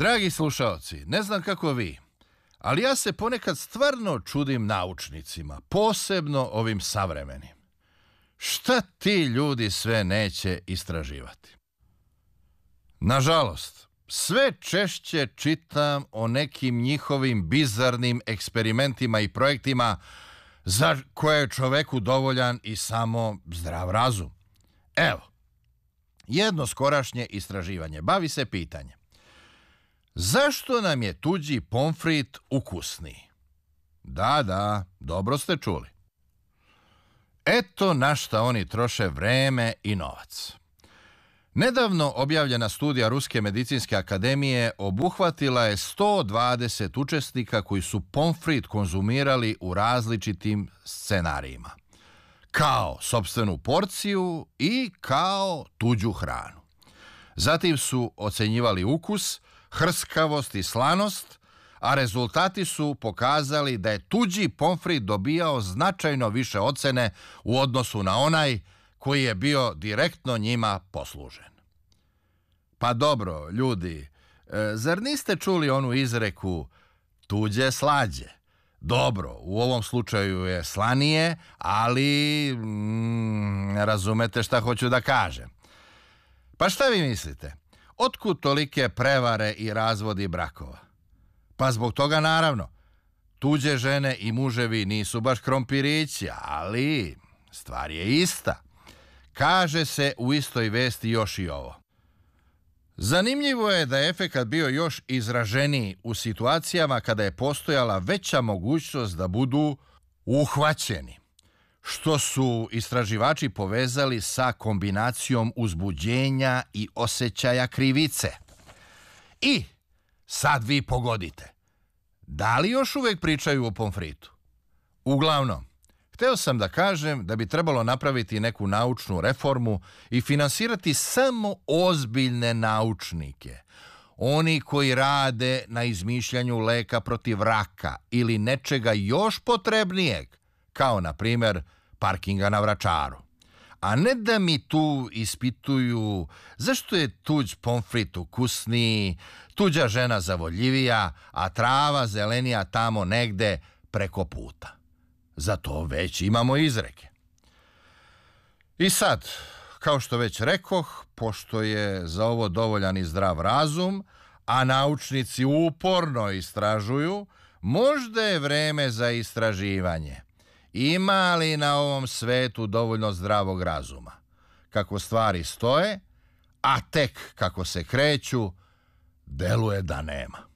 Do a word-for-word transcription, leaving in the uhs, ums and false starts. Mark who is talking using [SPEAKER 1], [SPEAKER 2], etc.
[SPEAKER 1] Dragi slušaoci, ne znam kako vi, ali ja se ponekad stvarno čudim naučnicima, posebno ovim savremenim. Šta ti ljudi sve neće istraživati? Nažalost, sve češće čitam o nekim njihovim bizarnim eksperimentima i projektima za koje je čoveku dovoljan i samo zdrav razum. Evo, jedno skorašnje istraživanje bavi se pitanjem: zašto nam je tuđi pomfrit ukusniji? Da, da, dobro ste čuli. Eto na šta oni troše vreme i novac. Nedavno objavljena studija Ruske medicinske akademije obuhvatila je sto dvadeset učesnika koji su pomfrit konzumirali u različitim scenarijima, kao sopstvenu porciju i kao tuđu hranu. Zatim su ocenjivali ukus, hrskavost i slanost, a rezultati su pokazali da je tuđi pomfrit dobijao značajno više ocene u odnosu na onaj koji je bio direktno njima poslužen. Pa dobro, ljudi, zar niste čuli onu izreku tuđe slađe? Dobro, u ovom slučaju je slanije, ali mm, razumete šta hoću da kažem. Pa šta vi mislite? Otkud tolike prevare i razvodi brakova? Pa zbog toga naravno. Tuđe žene i muževi nisu baš krompirići, ali stvar je ista. Kaže se u istoj vesti još i ovo. Zanimljivo je da je efekat bio još izraženiji u situacijama kada je postojala veća mogućnost da budu uhvaćeni, što su istraživači povezali sa kombinacijom uzbuđenja i osjećaja krivice. I sad vi pogodite, da li još uvek pričaju o pomfritu? Uglavnom, hteo sam da kažem da bi trebalo napraviti neku naučnu reformu i finansirati samo ozbiljne naučnike, oni koji rade na izmišljanju leka protiv raka ili nečega još potrebnijeg, kao na primer parkinga na Vračaru. A ne da mi tu ispituju zašto je tuđ pomfrit ukusniji, tuđa žena zavoljivija, a trava zelenija tamo negde preko puta. Za to već imamo izreke. I sad, kao što već rekoh, pošto je za ovo dovoljan i zdrav razum, a naučnici uporno istražuju, možda je vreme za istraživanje. Ima li na ovom svetu dovoljno zdravog razuma? Kako stvari stoje, a tek kako se kreću, deluje da nema.